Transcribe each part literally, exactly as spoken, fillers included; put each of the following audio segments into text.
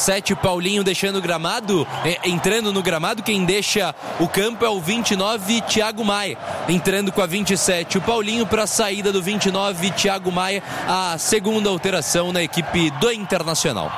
sete, Paulinho deixando o gramado, é, entrando no gramado. Quem deixa o campo é o vinte e nove, Thiago Maia. Entrando com a vinte e sete, o Paulinho, para a saída do vinte e nove, Thiago Maia, a segunda alteração na equipe do Internacional.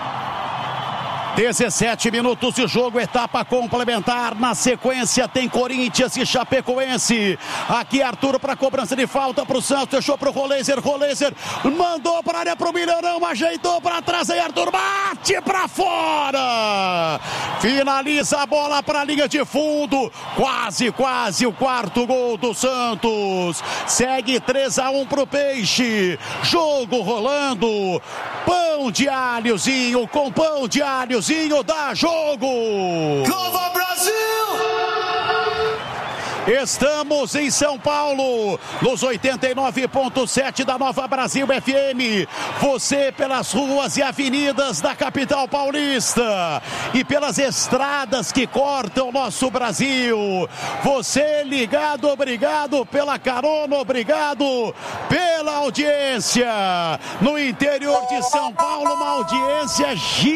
dezessete minutos de jogo, etapa complementar. Na sequência tem Corinthians e Chapecoense. Aqui Arthur para cobrança de falta para o Santos, deixou para o Roleiser, Roleiser mandou para a área para o Milharão, ajeitou para trás, aí Arthur bate para fora, finaliza a bola para a linha de fundo, quase, quase o quarto gol do Santos. Segue três a um para o Peixe, jogo rolando, pão de alhozinho com pão de alho dá jogo. Nova Brasil! Estamos em São Paulo, nos oitenta e nove ponto sete da Nova Brasil F M. Você pelas ruas e avenidas da capital paulista e pelas estradas que cortam o nosso Brasil. Você ligado, obrigado pela carona, obrigado pela audiência. No interior de São Paulo, uma audiência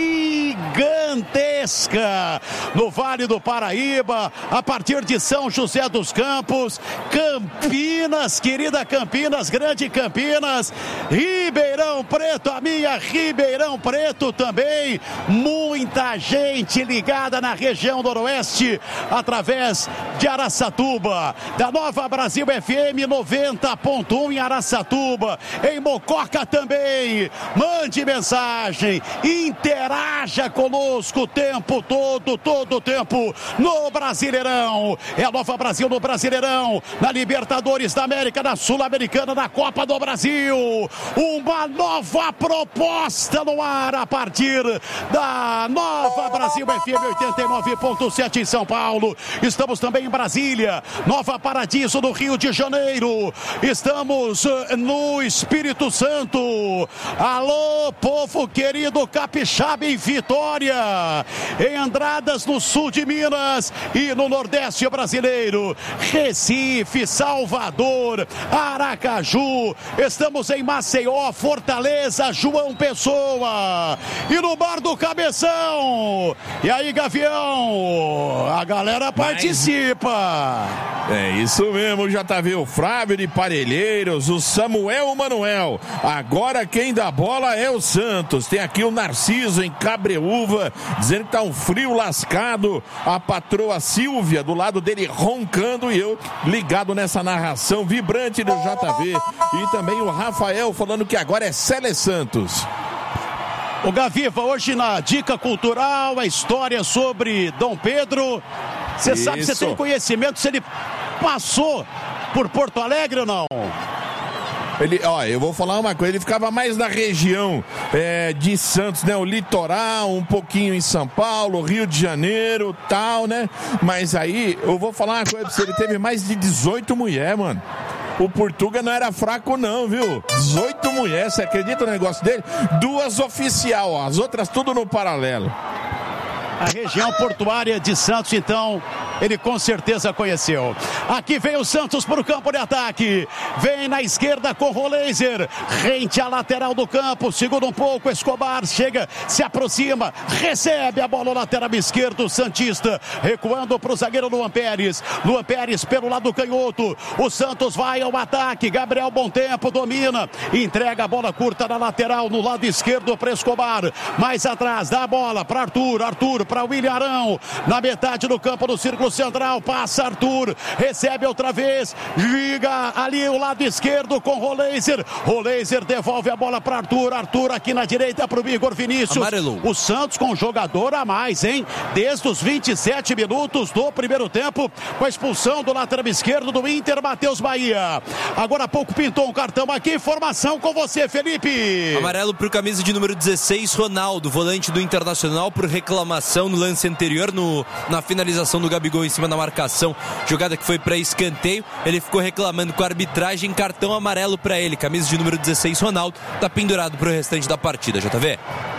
gigantesca. No Vale do Paraíba, a partir de São José dos Campos, Campinas, querida Campinas, grande Campinas, Ribeirão Preto, a minha Ribeirão Preto também, muita gente ligada na região noroeste, através de Araçatuba, da Nova Brasil F M noventa ponto um em Araçatuba, em Mococa também. Mande mensagem, interaja conosco o tempo todo, todo o tempo, no Brasileirão. É a Nova Brasil no Brasileirão, na Libertadores da América, na Sul-Americana, na Copa do Brasil. Uma nova proposta no ar a partir da Nova Brasil F M oitenta e nove ponto sete em São Paulo. Estamos também em Brasília, Nova Paradiso no Rio de Janeiro. Estamos no Espírito Santo. Alô, povo querido capixaba em Vitória, em Andradas, no sul de Minas e no Nordeste brasileiro. Recife, Salvador, Aracaju, estamos em Maceió, Fortaleza, João Pessoa e no Bar do Cabeção. E aí, Gavião, a galera participa. É isso mesmo, já tá vendo o Flávio de Parelheiros, o Samuel Manuel. Agora quem dá bola é o Santos. Tem aqui o Narciso em Cabreúva, dizendo que tá um frio lascado. A patroa Silvia do lado dele roncando e eu ligado nessa narração vibrante do J V. E também o Rafael falando que agora é Célé Santos. O Gaviva, hoje na Dica Cultural, a história sobre Dom Pedro. Você sabe, você tem conhecimento se ele passou por Porto Alegre ou não? Ele, ó, eu vou falar uma coisa, ele ficava mais na região é, de Santos, né, o litoral, um pouquinho em São Paulo, Rio de Janeiro, tal, né, mas aí, eu vou falar uma coisa pra você, ele teve mais de dezoito mulheres, mano. O Portuga não era fraco não, viu? dezoito mulheres, você acredita no negócio dele? Duas oficial, ó, as outras tudo no paralelo. A região portuária de Santos, então, ele com certeza conheceu. Aqui vem o Santos para o campo de ataque. Vem na esquerda com o Roleiser. Rente à lateral do campo. Segura um pouco. Escobar chega, se aproxima. Recebe a bola no lateral esquerdo. Santista recuando para o zagueiro Luan Pérez. Luan Pérez pelo lado canhoto. O Santos vai ao ataque. Gabriel Bom Tempo domina. Entrega a bola curta na lateral no lado esquerdo para Escobar. Mais atrás dá a bola para Arthur. Arthur para William Arão, na metade do campo do círculo central, passa Arthur, recebe outra vez, liga ali o lado esquerdo com Roleiser, Roleiser devolve a bola para Arthur, Arthur aqui na direita para o Igor Vinícius. Amarelo. O Santos com um jogador a mais, hein? Desde os vinte e sete minutos do primeiro tempo, com a expulsão do lateral esquerdo do Inter, Matheus Bahia. Agora há pouco pintou um cartão aqui, informação com você, Felipe. Amarelo para o camisa de número dezesseis, Ronaldo, volante do Internacional, por reclamação no lance anterior, no, na finalização do Gabigol em cima da marcação, jogada que foi para escanteio. Ele ficou reclamando com a arbitragem, cartão amarelo para ele. Camisa de número dezesseis, Ronaldo, tá pendurado pro restante da partida, J V.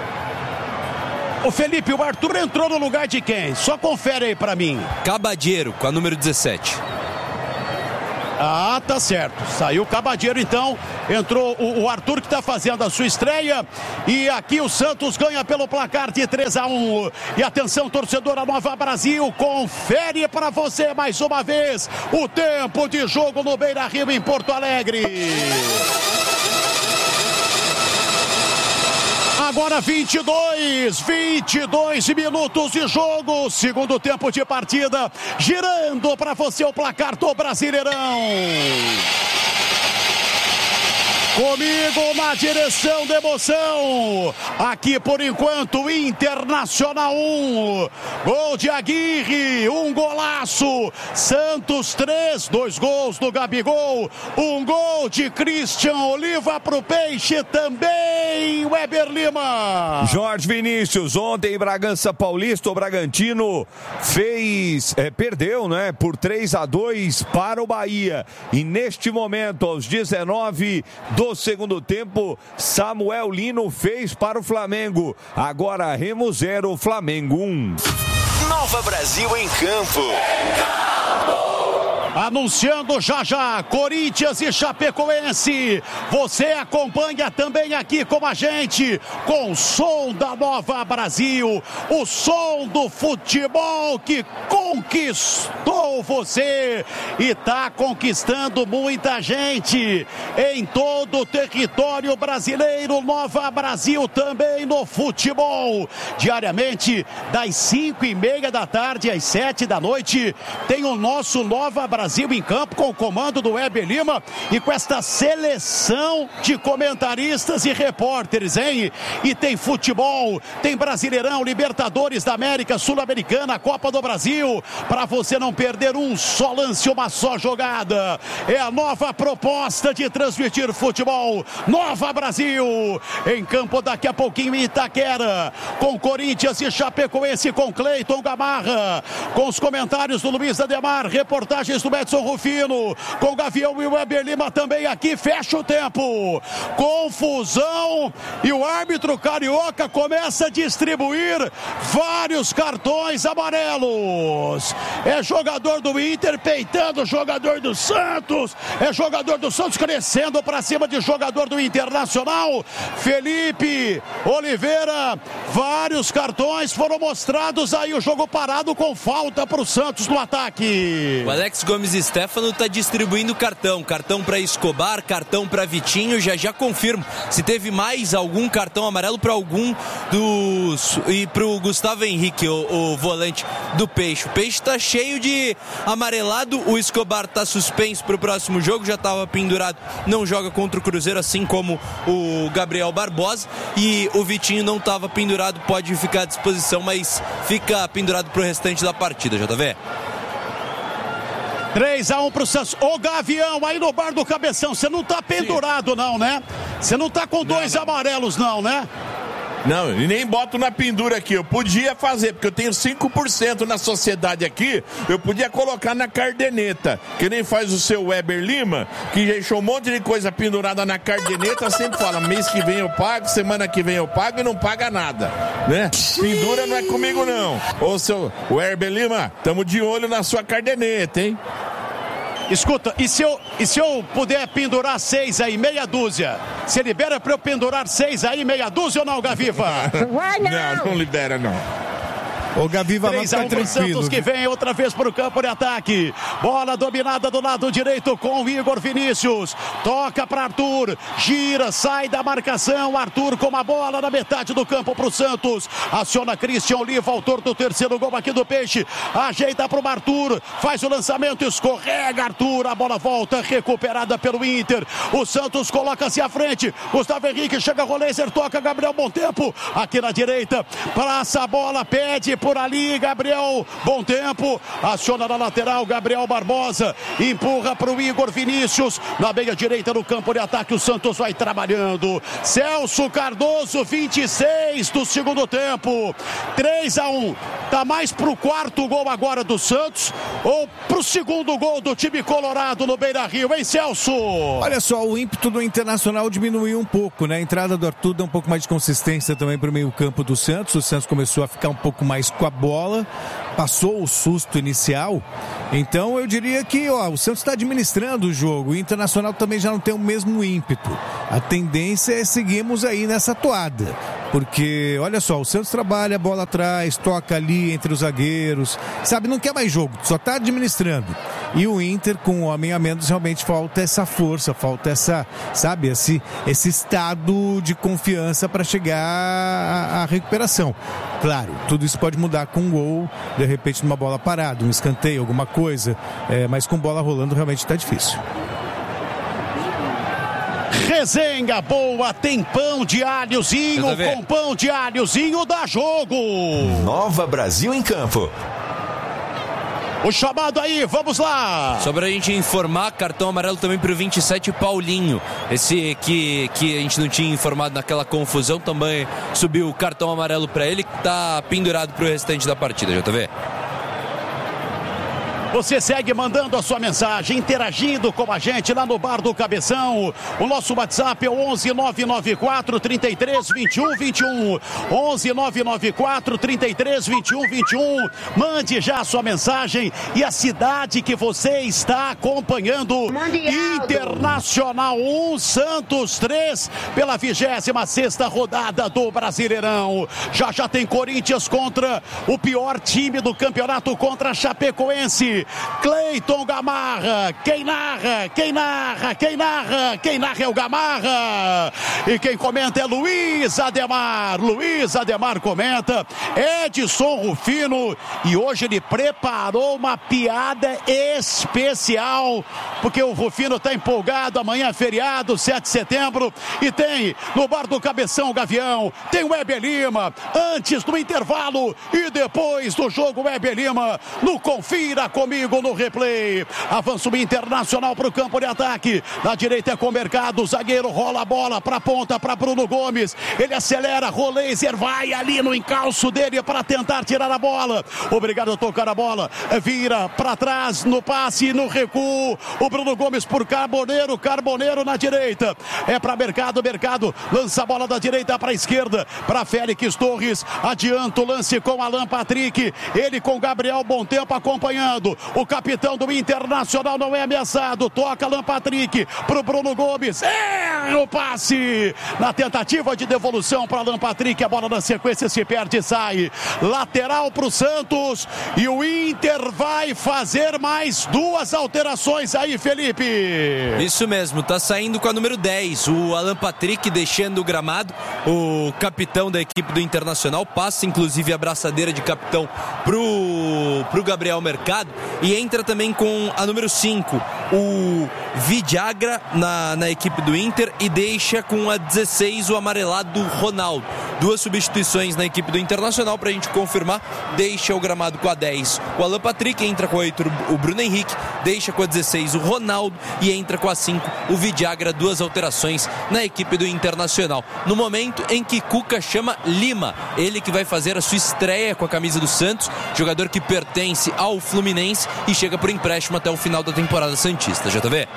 Ô Felipe, o Arthur entrou no lugar de quem? Só confere aí para mim. Cabadeiro, com a número dezessete. Ah, tá certo. Saiu o Cabadeiro, então. Entrou o, o Arthur, que tá fazendo a sua estreia. E aqui o Santos ganha pelo placar de três a um. E atenção, torcedora Nova Brasil, confere para você mais uma vez o tempo de jogo no Beira-Rio, em Porto Alegre. Agora vinte e dois, vinte e dois minutos de jogo, segundo tempo de partida, girando para você o placar do Brasileirão. Comigo na direção da emoção, aqui por enquanto Internacional um, gol de Aguirre, um golaço, Santos três, dois gols do Gabigol, um gol de Christian Oliva pro Peixe, também Weber Lima. Jorge Vinícius, ontem em Bragança Paulista, o Bragantino fez, é, perdeu, né, por três a dois para o Bahia, e neste momento, aos dezenove do segundo tempo, Samuel Lino fez para o Flamengo. Agora Remo zero, Flamengo um. Nova Brasil em campo. Anunciando já já Corinthians e Chapecoense. Você acompanha também aqui com a gente, com o som da Nova Brasil, o som do futebol que conquistou você e está conquistando muita gente em todo o território brasileiro. Nova Brasil também no futebol. Diariamente, das cinco e meia da tarde às sete da noite, tem o nosso Nova Brasil Brasil em campo, com o comando do Weber Lima e com esta seleção de comentaristas e repórteres, hein? E tem futebol, tem Brasileirão, Libertadores da América, Sul-Americana, Copa do Brasil, para você não perder um só lance, uma só jogada. É a nova proposta de transmitir futebol. Nova Brasil, em campo daqui a pouquinho em Itaquera, com Corinthians e Chapecoense, com Cleiton Gamarra, com os comentários do Luiz Ademar, reportagens do Edson Rufino, com o Gavião e o Weber Lima também aqui. Fecha o tempo, confusão, e o árbitro carioca começa a distribuir vários cartões amarelos. É jogador do Inter peitando o jogador do Santos, é jogador do Santos crescendo para cima de jogador do Internacional. Felipe Oliveira, vários cartões foram mostrados aí, o jogo parado com falta para o Santos no ataque. O Alex Gomes Stefano está distribuindo cartão, cartão para Escobar, cartão para Vitinho. Já já confirmo se teve mais algum cartão amarelo para algum dos, e para o Gustavo Henrique, o, o volante do Peixe. O Peixe está cheio de amarelado. O Escobar está suspenso para o próximo jogo, já estava pendurado, não joga contra o Cruzeiro, assim como o Gabriel Barbosa, e o Vitinho não estava pendurado, pode ficar à disposição, mas fica pendurado para o restante da partida. J V. três a um pro Santos. Ô Gavião, aí no bar do Cabeção, você não tá pendurado não, né? Você não tá com dois não, não. amarelos não, né? Não, e nem boto na pendura aqui. Eu podia fazer, porque eu tenho cinco por cento na sociedade aqui. Eu podia colocar na cardeneta, que nem faz o seu Weber Lima, que deixou um monte de coisa pendurada na cardeneta. Sempre fala, mês que vem eu pago, semana que vem eu pago, e não paga nada, né? Pendura não é comigo não. Ô seu Weber Lima, tamo de olho na sua cardeneta, hein? Escuta, e se eu, e se eu puder pendurar seis aí, meia dúzia? Você libera pra eu pendurar seis aí, meia dúzia ou não, Gaviva? Não, não libera não. O Gaviva três a um pro Santos, que vem outra vez para o campo de ataque. Bola dominada do lado direito com o Igor Vinícius. Toca para Arthur. Gira, sai da marcação. Arthur com a bola na metade do campo para o Santos. Aciona Christian Oliva, autor do terceiro gol aqui do Peixe. Ajeita para o Arthur. Faz o lançamento, escorrega Arthur. A bola volta, recuperada pelo Inter. O Santos coloca-se à frente. Gustavo Henrique chega, Roleiser, toca Gabriel Bom Tempo. Aqui na direita, passa a bola, pede por ali, Gabriel Bom Tempo, aciona na lateral, Gabriel Barbosa, empurra para o Igor Vinícius, na meia direita no campo de ataque, o Santos vai trabalhando. Celso Cardoso, vinte e seis do segundo tempo, três a um, tá mais pro quarto gol agora do Santos, ou pro segundo gol do time colorado no Beira-Rio, hein, Celso? Olha só, o ímpeto do Internacional diminuiu um pouco, né? A entrada do Arthur dá um pouco mais de consistência também pro meio campo do Santos, o Santos começou a ficar um pouco mais com a bola, passou o susto inicial. Então eu diria que ó, o Santos está administrando o jogo. O Internacional também já não tem o mesmo ímpeto. A tendência é seguirmos aí nessa toada. Porque, olha só, o Santos trabalha a bola atrás, toca ali entre os zagueiros, sabe, não quer mais jogo, só está administrando. E o Inter, com o homem a menos, realmente falta essa força, falta essa, sabe, esse, esse estado de confiança para chegar à, à recuperação. Claro, tudo isso pode mudar com um gol, de repente numa bola parada, um escanteio, alguma coisa, é, mas com bola rolando realmente está difícil. Resenha boa, tem pão de alhozinho, com pão de alhozinho dá jogo. Nova Brasil em Campo. O chamado aí, vamos lá. Só pra gente informar, cartão amarelo também pro vinte e sete, Paulinho. Esse que, que a gente não tinha informado naquela confusão, também subiu o cartão amarelo pra ele, que tá pendurado pro restante da partida, J V. Você segue mandando a sua mensagem, interagindo com a gente lá no Bar do Cabeção. O nosso WhatsApp é o onze nove nove quatro, trinta e três, vinte e um, vinte e um. onze nove nove quatro, trinta e três, vinte e um, vinte e um. Mande já a sua mensagem e a cidade que você está acompanhando. Internacional um, Santos três, pela vigésima sexta rodada do Brasileirão. Já já tem Corinthians contra o pior time do campeonato, contra a Chapecoense. Cleiton Gamarra, quem narra, quem narra, quem narra, quem narra é o Gamarra, e quem comenta é Luiz Ademar, Luiz Ademar comenta, Edson Rufino, e hoje ele preparou uma piada especial, porque o Rufino está empolgado, amanhã é feriado, sete de setembro, e tem no Bar do Cabeção Gavião, tem o Weber Lima, antes do intervalo e depois do jogo, Weber Lima, no Confira Comigo no replay. Avança o Internacional para o campo de ataque. Na direita é com o Mercado. O zagueiro rola a bola para a ponta para Bruno Gomes. Ele acelera. Roleiser vai ali no encalço dele para tentar tirar a bola. Obrigado a tocar a bola. Vira para trás no passe, no recuo. O Bruno Gomes por Carboneiro. Carboneiro na direita. É para Mercado. Mercado lança a bola da direita para a esquerda. Para Félix Torres. Adianta o lance com Alan Patrick. Ele com Gabriel Bom Tempo acompanhando. O capitão do Internacional não é ameaçado. Toca Alan Patrick pro Bruno Gomes. Erra o passe. Na tentativa de devolução para Alan Patrick. A bola na sequência se perde e sai. Lateral pro Santos. E o Inter vai fazer mais duas alterações aí, Felipe. Isso mesmo, tá saindo com a número dez. O Alan Patrick deixando o gramado. O capitão da equipe do Internacional passa inclusive a braçadeira de capitão pro, pro Gabriel Mercado. E entra também com a número cinco, o Vidagra na, na equipe do Inter, e deixa com a dezesseis o amarelado Ronaldo. Duas substituições na equipe do Internacional pra gente confirmar. Deixa o gramado com a dez o Alan Patrick, entra com a oito o Bruno Henrique, deixa com a dezesseis o Ronaldo e entra com a cinco o Vidagra. Duas alterações na equipe do Internacional. No momento em que Cuca chama Lima, ele que vai fazer a sua estreia com a camisa do Santos, jogador que pertence ao Fluminense e chega por empréstimo até o final da temporada santista. J V.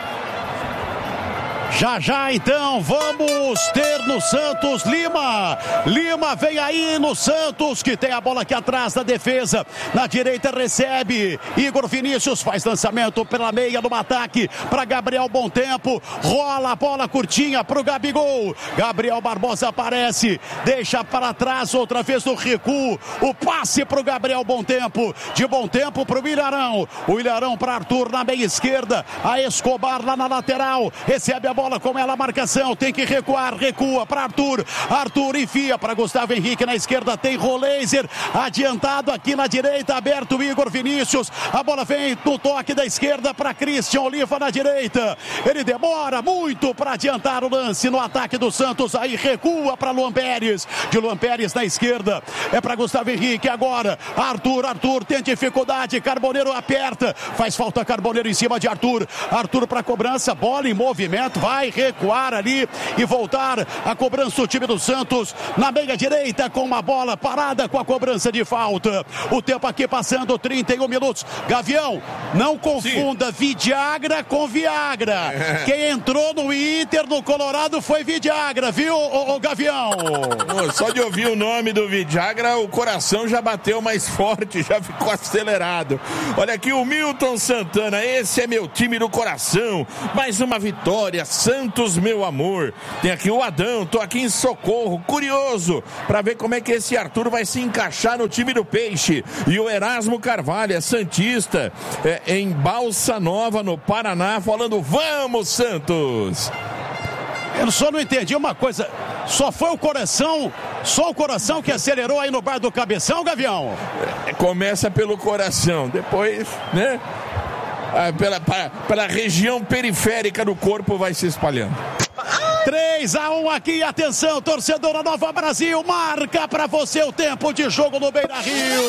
Já já então vamos ter no Santos Lima. Lima vem aí no Santos, que tem a bola aqui atrás da defesa. Na direita recebe Igor Vinícius, faz lançamento pela meia no ataque para Gabriel Bom Tempo. Rola a bola curtinha para o Gabigol. Gabriel Barbosa aparece, deixa para trás outra vez no recuo. O passe para o Gabriel Bom Tempo. De Bom Tempo para o Ilharão. O Ilharão para Arthur na meia esquerda. A Escobar lá na lateral. Recebe a bola com ela, a marcação, tem que recuar, recua para Arthur, Arthur enfia para Gustavo Henrique na esquerda, tem Roleiser, adiantado aqui na direita, aberto o Igor Vinícius, a bola vem no toque da esquerda para Christian Oliva na direita, ele demora muito para adiantar o lance no ataque do Santos, aí recua para Luan Pérez, de Luan Pérez na esquerda, é para Gustavo Henrique agora, Arthur, Arthur tem dificuldade, Carboneiro aperta, faz falta Carboneiro em cima de Arthur, Arthur para cobrança, bola em movimento, vai vai recuar ali e voltar a cobrança do time do Santos na meia direita com uma bola parada com a cobrança de falta. O tempo aqui passando trinta e um minutos. Gavião, não confunda Sim. Vidagra com Viagra. É. Quem entrou no Inter, no Colorado, foi Vidagra, viu, ô, ô Gavião? Só de ouvir o nome do Vidagra, o coração já bateu mais forte, já ficou acelerado. Olha aqui o Milton Santana, esse é meu time do coração. Mais uma vitória, Santos, meu amor. Tem aqui o Adão, tô aqui em Socorro, curioso para ver como é que esse Arthur vai se encaixar no time do Peixe. E o Erasmo Carvalho, é santista, é, em Balsa Nova, no Paraná, falando, vamos, Santos! Eu só não entendi uma coisa, só foi o coração, só o coração que acelerou aí no bar do Cabeção, Gavião? É, começa pelo coração, depois, né? Ah, pela, pra, pela região periférica do corpo vai se espalhando. três a um aqui, atenção, torcedor da Nova Brasil, marca pra você o tempo de jogo no Beira-Rio.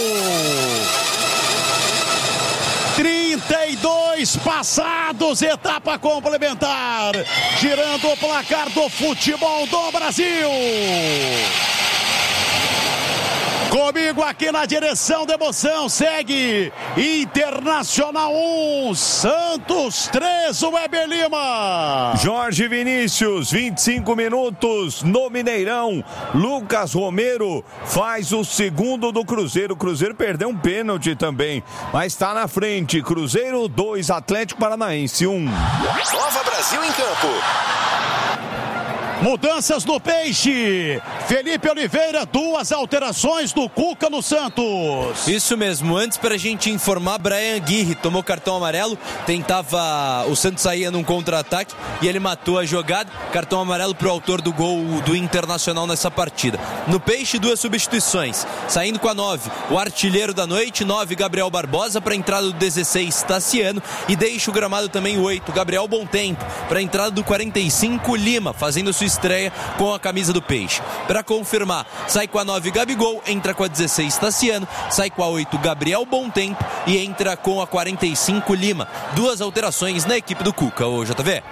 trinta e dois passados, etapa complementar, girando o placar do futebol do Brasil. Comigo aqui na direção da emoção, segue Internacional um, Santos três, o Weber Lima. Jorge Vinícius, vinte e cinco minutos no Mineirão. Lucas Romero faz o segundo do Cruzeiro. O Cruzeiro perdeu um pênalti também, mas está na frente. Cruzeiro dois, Atlético Paranaense um. Nova Brasil em campo. Mudanças no Peixe. Felipe Oliveira, duas alterações do Cuca no Santos. Isso mesmo, antes pra gente informar, Brian Aguirre tomou cartão amarelo, tentava, o Santos saía num contra-ataque e ele matou a jogada, cartão amarelo pro autor do gol do Internacional nessa partida. No Peixe, duas substituições, saindo com a nove, o artilheiro da noite, nove, Gabriel Barbosa, pra entrada do dezesseis, Tassiano, e deixa o gramado também o oito, Gabriel Bontempo, pra entrada do quarenta e cinco, Lima, fazendo sua estreia com a camisa do Peixe. Para confirmar, sai com a nove Gabigol, entra com a dezesseis Tassiano, sai com a oito Gabriel Bontempo e entra com a quarenta e cinco Lima. Duas alterações na equipe do Cuca, ô J V.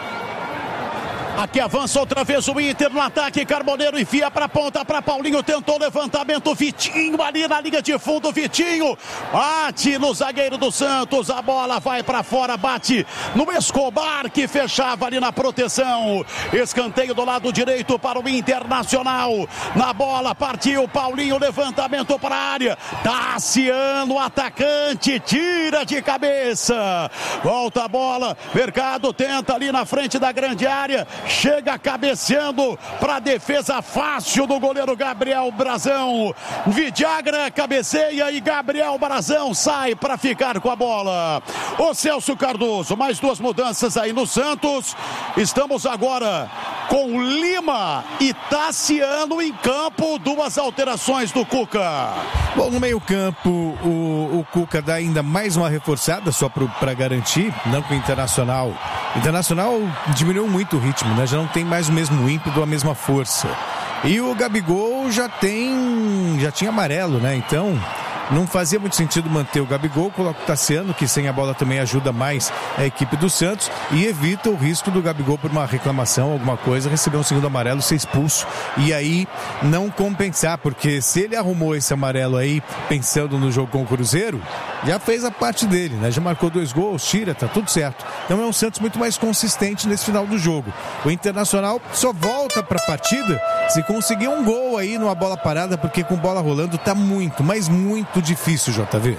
Aqui avança outra vez o Inter no ataque, Carboneiro enfia pra ponta pra Paulinho, tentou levantamento, Vitinho ali na linha de fundo, Vitinho bate no zagueiro do Santos, a bola vai pra fora, bate no Escobar que fechava ali na proteção, escanteio do lado direito para o Internacional, na bola partiu Paulinho, levantamento pra área, Tassiano, atacante, tira de cabeça, volta a bola, Mercado tenta ali na frente da grande área, chega cabeceando para a defesa fácil do goleiro Gabriel Brazão. Vidagra cabeceia e Gabriel Brazão sai para ficar com a bola. O Celso Cardoso, mais duas mudanças aí no Santos. Estamos agora com Lima e Tassiano em campo, duas alterações do Cuca. Bom, no meio campo o, o Cuca dá ainda mais uma reforçada só para garantir, não com o Internacional. Internacional diminuiu muito o ritmo, né? Já não tem mais o mesmo ímpeto, a mesma força. E o Gabigol já tem, já tinha amarelo, né? Então não fazia muito sentido manter o Gabigol, coloca o Tassiano, que sem a bola também ajuda mais a equipe do Santos e evita o risco do Gabigol por uma reclamação, alguma coisa, receber um segundo amarelo, ser expulso e aí não compensar, porque se ele arrumou esse amarelo aí pensando no jogo com o Cruzeiro, já fez a parte dele, né? Já marcou dois gols, tira, tá tudo certo. Então é um Santos muito mais consistente nesse final do jogo. O Internacional só volta pra partida se conseguir um gol aí numa bola parada, porque com bola rolando tá muito, mas muito difícil, J V.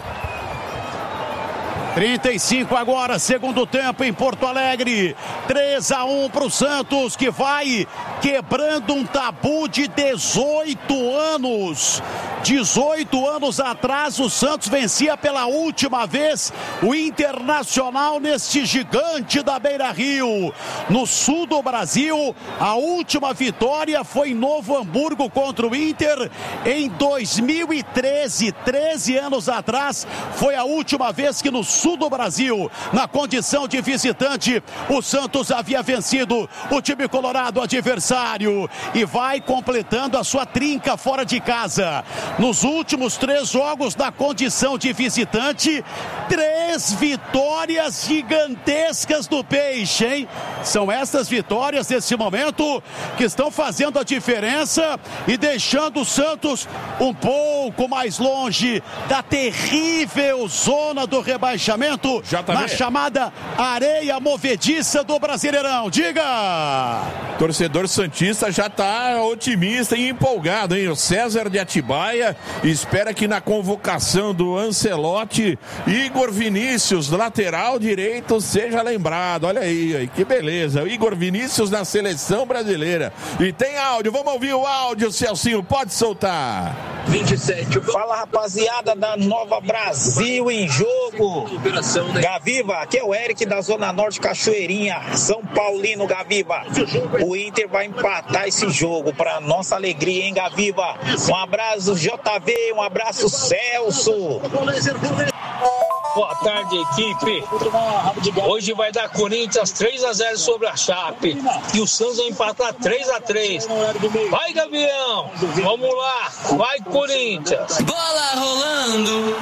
trinta e cinco agora, segundo tempo em Porto Alegre, três a um para o Santos, que vai quebrando um tabu de dezoito anos. dezoito anos atrás o Santos vencia pela última vez o Internacional neste gigante da Beira-Rio. No sul do Brasil, a última vitória foi em Novo Hamburgo contra o Inter em dois mil e treze, treze anos atrás, foi a última vez que no sul do Brasil, na condição de visitante, o Santos havia vencido o time colorado adversário e vai completando a sua trinca fora de casa. Nos últimos três jogos na condição de visitante, três vitórias gigantescas do Peixe, hein? São essas vitórias nesse momento que estão fazendo a diferença e deixando o Santos um pouco mais longe da terrível zona do rebaixamento, na chamada areia movediça do Brasileirão. Diga! Torcedor santista já está otimista e empolgado, hein? O César de Atibaia espera que na convocação do Ancelotti, Igor Vinícius, lateral direito, seja lembrado. Olha aí, aí, que beleza. O Igor Vinícius na seleção brasileira. E tem áudio, vamos ouvir o áudio, Celcinho, pode soltar. vinte e sete. Fala, rapaziada da Nova Brasil em jogo. Gaviva, aqui é o Eric da Zona Norte, Cachoeirinha, São Paulino, Gaviva. O Inter vai empatar esse jogo, para nossa alegria, hein, Gaviva? Um abraço, J V, um abraço, Celso. Boa tarde, equipe. Hoje vai dar Corinthians três a zero sobre a Chape. E o Santos vai empatar três a três. Vai, Gavião! Vamos lá! Vai, Corinthians! Bola rolando!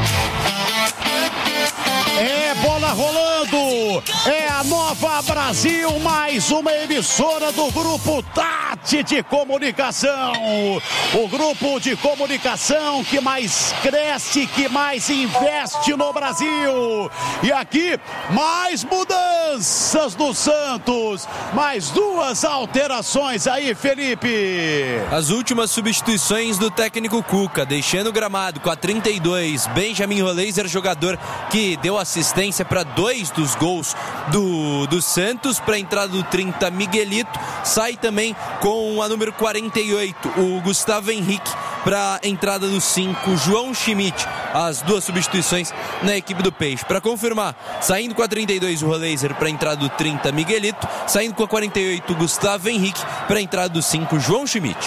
É bola rolando, é a Nova Brasil, mais uma emissora do Grupo Tati de Comunicação. O grupo de comunicação que mais cresce, que mais investe no Brasil. E aqui, mais mudanças do Santos, mais duas alterações aí, Felipe. As últimas substituições do técnico Cuca, deixando o gramado com a trinta e dois, Benjamin Roleiser, jogador que deu assistência para dois dos gols do, do Santos. Para a entrada do trinta, Miguelito. Sai também com a número quarenta e oito, o Gustavo Henrique. Para a entrada do cinco, João Schmidt. As duas substituições na equipe do Peixe. Para confirmar, saindo com a trinta e dois, o Roleiser. Para a entrada do trinta, Miguelito. Saindo com a quarenta e oito, Gustavo Henrique. Para a entrada do cinco, João Schmidt.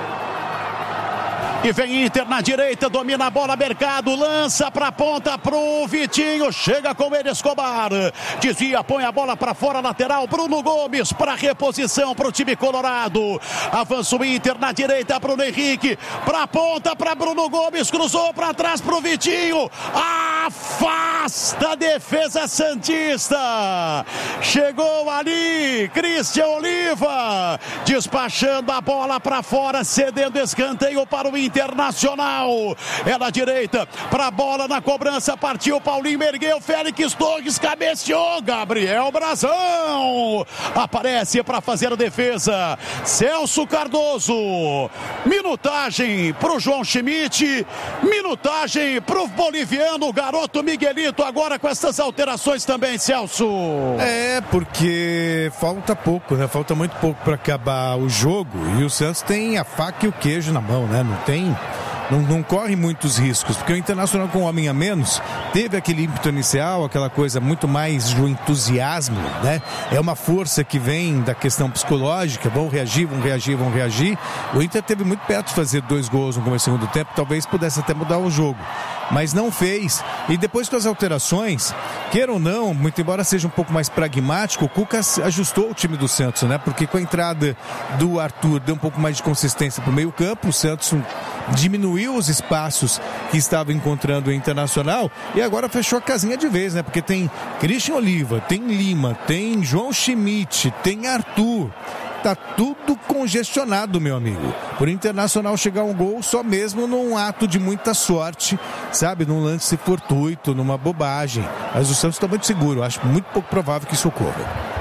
E vem Inter na direita, domina a bola, Mercado, lança pra ponta pro Vitinho, chega com ele Escobar, desvia, põe a bola pra fora, lateral, Bruno Gomes pra reposição pro time colorado, avança o Inter na direita, Bruno Henrique, pra ponta pra Bruno Gomes, cruzou pra trás pro Vitinho, afasta a defesa santista, chegou ali, Christian Oliva, despachando a bola pra fora, cedendo escanteio para o Inter. Internacional, é na direita, pra bola na cobrança, partiu Paulinho, ergueu, Félix Torres, cabeceou, Gabriel Brazão, aparece pra fazer a defesa, Celso Cardoso, minutagem pro João Schmidt, minutagem pro boliviano, garoto Miguelito, agora com essas alterações também, Celso. É, porque falta pouco, né, falta muito pouco pra acabar o jogo, e o Santos tem a faca e o queijo na mão, né, não tem Não, não corre muitos riscos, porque o Internacional com um homem a menos teve aquele ímpeto inicial, aquela coisa muito mais do entusiasmo, né? É uma força que vem da questão psicológica, vão reagir, vão reagir, vão reagir. O Inter teve muito perto de fazer dois gols no começo do segundo tempo, talvez pudesse até mudar o jogo, mas não fez. E depois com as alterações, queira ou não, muito embora seja um pouco mais pragmático, o Cuca ajustou o time do Santos, né? Porque com a entrada do Arthur deu um pouco mais de consistência pro meio campo, o Santos diminuiu os espaços que estava encontrando o Internacional e agora fechou a casinha de vez, né? Porque tem Christian Oliva, tem Lima, tem João Schmidt, tem Arthur. Tá tudo congestionado, meu amigo. Por Internacional chegar um gol só mesmo num ato de muita sorte, sabe? Num lance fortuito, numa bobagem. Mas o Santos está muito seguro. Acho muito pouco provável que isso ocorra.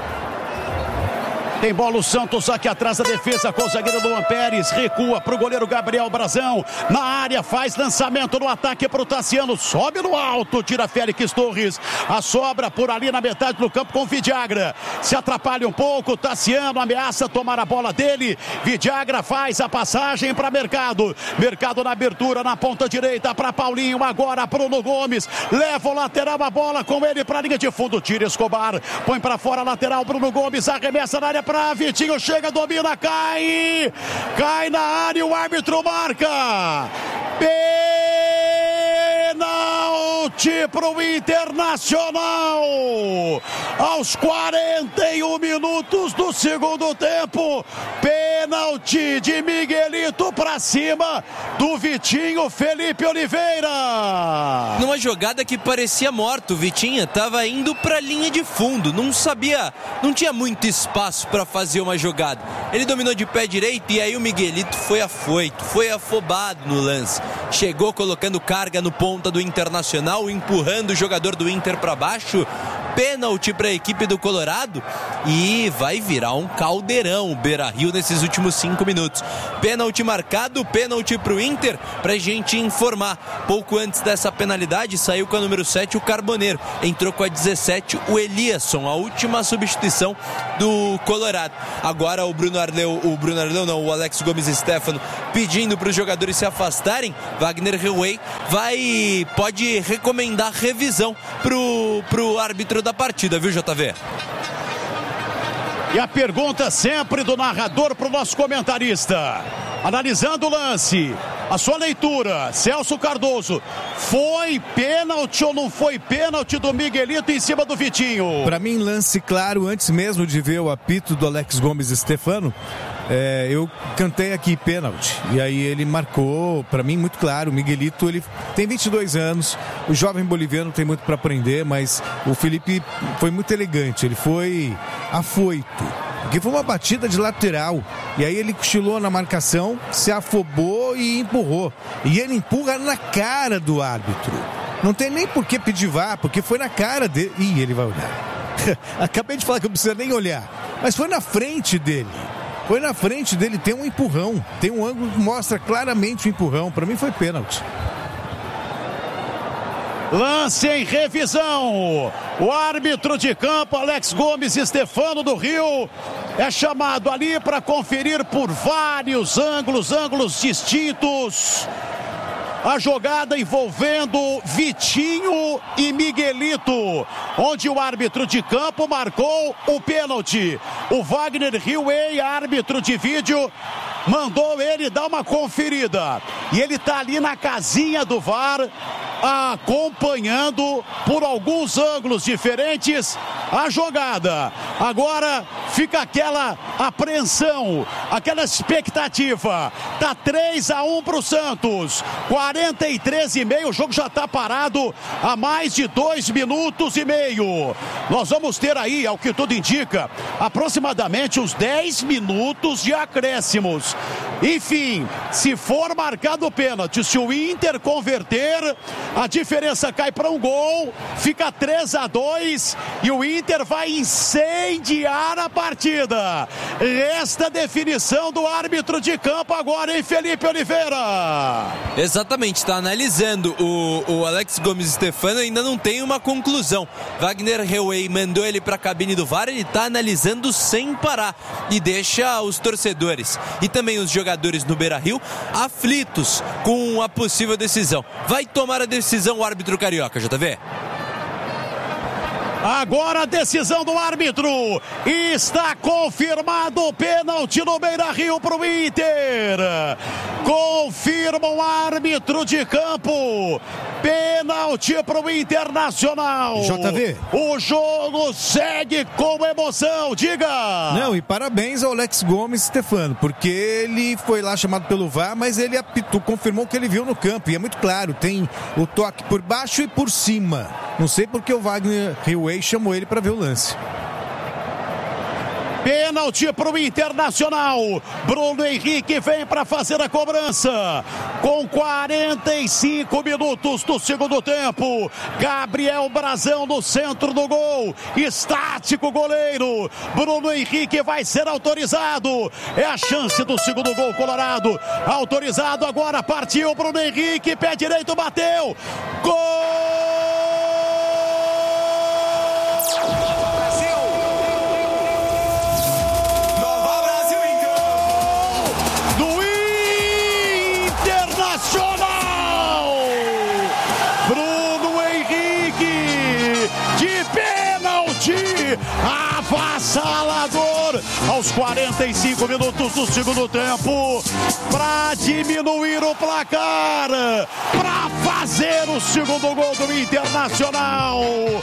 Tem bola o Santos aqui atrás da defesa com o zagueiro Luan Pérez, recua pro goleiro Gabriel Brazão, na área faz lançamento no ataque pro Tassiano, sobe no alto, tira Félix Torres, a sobra por ali na metade do campo com Vidiagra, se atrapalha um pouco, Tassiano ameaça tomar a bola dele, Vidiagra faz a passagem para Mercado, Mercado na abertura na ponta direita para Paulinho, agora Bruno Gomes, leva o lateral a bola com ele para a linha de fundo, tira Escobar, põe para fora lateral, Bruno Gomes arremessa na área para Vitinho, chega, domina, cai, cai na área, o árbitro marca, pênalti Pênalti pro Internacional. Aos quarenta e um minutos do segundo tempo. Pênalti de Miguelito pra cima do Vitinho Felipe Oliveira. Numa jogada que parecia morta, o Vitinho tava indo pra linha de fundo, não sabia, não tinha muito espaço para fazer uma jogada. Ele dominou de pé direito e aí o Miguelito foi afoito, foi afobado no lance. Chegou colocando carga no ponta do Internacional, empurrando o jogador do Inter para baixo. Pênalti para a equipe do Colorado e vai virar um caldeirão o Beira-Rio nesses últimos cinco minutos. Pênalti marcado, pênalti para o Inter, para a gente informar. Pouco antes dessa penalidade saiu com a número sete o Carboneiro, entrou com a dezessete o Eliasson, a última substituição do Colorado. Agora o Bruno Arleu, o Bruno Arleu não, o Alex Gomes Stefano pedindo para os jogadores se afastarem. Wagner Heuwey vai, pode recomendar revisão pro, pro árbitro da partida, viu, J V? E a pergunta sempre do narrador para o nosso comentarista. Analisando o lance, a sua leitura, Celso Cardoso, foi pênalti ou não foi pênalti do Miguelito em cima do Vitinho? Para mim, lance claro, antes mesmo de ver o apito do Alex Gomes Stefano, é, eu cantei aqui pênalti, e aí ele marcou, para mim, muito claro. O Miguelito, ele tem vinte e dois anos, o jovem boliviano tem muito para aprender, mas o Felipe foi muito elegante, ele foi afoito, porque foi uma batida de lateral, e aí ele cochilou na marcação, se afobou e empurrou, e ele empurra na cara do árbitro, não tem nem por que pedir V A R, porque foi na cara dele. Ih, ele vai olhar. Acabei de falar que não precisa nem olhar, mas foi na frente dele. Foi na frente dele, tem um empurrão. Tem um ângulo que mostra claramente o empurrão. Para mim foi pênalti. Lance em revisão. O árbitro de campo, Alex Gomes Stefano do Rio, é chamado ali para conferir por vários ângulos, ângulos distintos. A jogada envolvendo Vitinho e Miguelito, onde o árbitro de campo marcou o pênalti. O Wagner Heuwey, árbitro de vídeo, mandou ele dar uma conferida. E ele está ali na casinha do V A R, acompanhando por alguns ângulos diferentes a jogada. Agora fica aquela apreensão, aquela expectativa. Tá três a um para o Santos. quarenta e três e meio, o jogo já está parado há mais de dois minutos e meio. Nós vamos ter aí, ao que tudo indica, aproximadamente uns dez minutos de acréscimos. Enfim, se for marcado o pênalti, se o Inter converter, a diferença cai para um gol, fica três a dois e o Inter vai incendiar a partida. Resta a definição do árbitro de campo agora, hein, Felipe Oliveira? Exatamente, está analisando. O, o Alex Gomes Stefano ainda não tem uma conclusão. Wagner Heuwey mandou ele para a cabine do V A R, ele está analisando sem parar e deixa os torcedores e também os jogadores no Beira-Rio aflitos com a possível decisão. Vai tomar a decisão o árbitro carioca, J V? Agora a decisão do árbitro. Está confirmado o pênalti no Beira-Rio para o Inter. Confirma o árbitro de campo. Pênalti para o Internacional. J V. O jogo segue com emoção. Diga. Não, e parabéns ao Alex Gomes Stefano, porque ele foi lá chamado pelo V A R, mas ele apitou, confirmou o que ele viu no campo. E é muito claro, tem o toque por baixo e por cima. Não sei porque o Wagner Heuwey chamou ele para ver o lance. Pênalti para o Internacional. Bruno Henrique vem para fazer a cobrança. Com quarenta e cinco minutos do segundo tempo. Gabriel Brazão no centro do gol. Estático o goleiro. Bruno Henrique vai ser autorizado. É a chance do segundo gol colorado. Autorizado agora, partiu Bruno Henrique. Pé direito, bateu. Gol! avassalador aos quarenta e cinco minutos do segundo tempo para diminuir o placar, para fazer o segundo gol do Internacional.